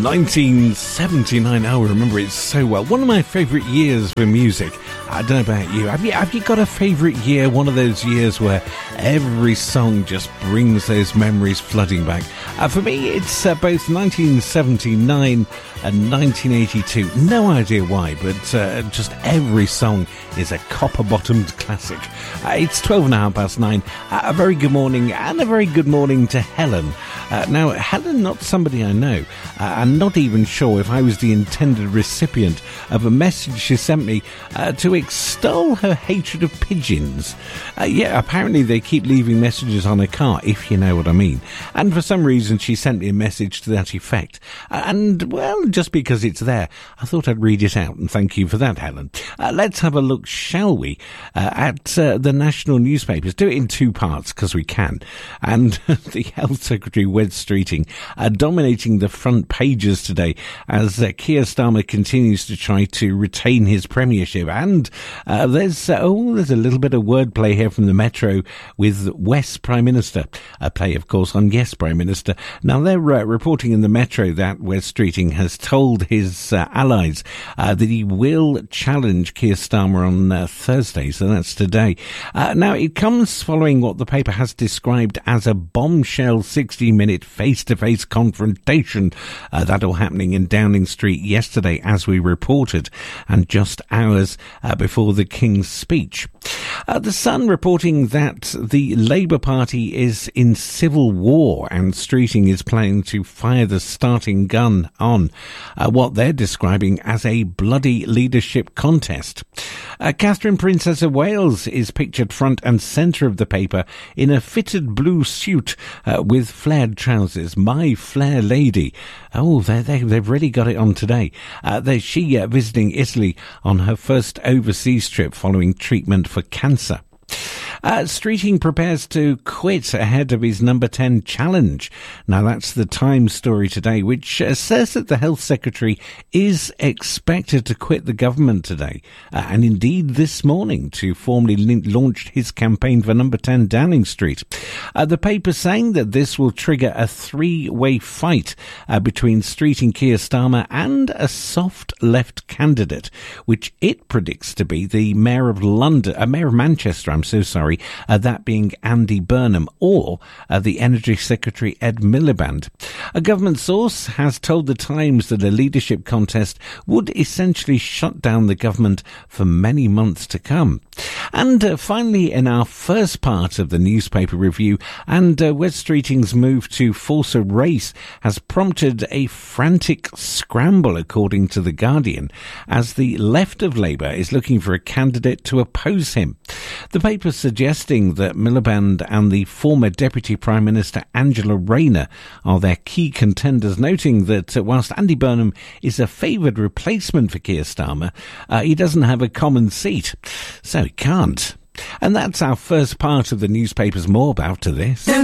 1979, I remember it so well. One of my favourite years for music. I don't know about you. Have you got a favourite year? One of those years where every song just brings those memories flooding back. For me, it's both 1979 and 1982. No idea why, but just every song is a copper-bottomed classic. It's 9:12. A very good morning, and a very good morning to Helen. Now, Helen, not somebody I know. I'm not even sure if I was the intended recipient of a message she sent me to extol her hatred of pigeons. Yeah, apparently they keep leaving messages on her car, if you know what I mean. And for some reason she sent me a message to that effect. And, well, just because it's there, I thought I'd read it out, and thank you for that, Helen. Let's have a look, shall we, at the national newspapers. Do it in two parts, because we can. And the Health Secretary, Wes Streeting, dominating the front pages today as Keir Starmer continues to try to retain his premiership. And there's a little bit of wordplay here from the Metro with West Prime Minister. A play, of course, on Yes Prime Minister. Now, they're reporting in the Metro that Wes Streeting has told his allies that he will challenge Keir Starmer on Thursday, so that's today. Now, it comes following what the paper has described as a bombshell 60-minute face-to-face confrontation that all happening in Downing Street yesterday, as we reported, and just hours before the King's speech. The Sun reporting that the Labour Party is in civil war, and Streeting is planning to fire the starting gun on what they're describing as a bloody leadership contest. Catherine, Princess of Wales, is pictured front and centre of the paper in a fitted blue suit with flared trousers. My fair lady. Oh, they've really got it on today. She visiting Italy on her first overseas trip following treatment for cancer. Streeting prepares to quit ahead of his number 10 challenge. Now, that's the Times story today, which says that the Health Secretary is expected to quit the government today, and indeed this morning, to formally launch his campaign for number 10 Downing Street. The paper saying that this will trigger a three-way fight between Streeting, Keir Starmer and a soft left candidate, which it predicts to be the Mayor of Manchester, that being Andy Burnham, or the Energy Secretary Ed Miliband. A government source has told the Times that a leadership contest would essentially shut down the government for many months to come. And finally, in our first part of the newspaper review, and Wes Streeting's move to force a race has prompted a frantic scramble, according to The Guardian, as the left of Labour is looking for a candidate to oppose him. The paper suggesting that Miliband and the former Deputy Prime Minister Angela Rayner are their key contenders, noting that whilst Andy Burnham is a favoured replacement for Keir Starmer, he doesn't have a common seat, so he can't. And that's our first part of the newspapers. More about to this.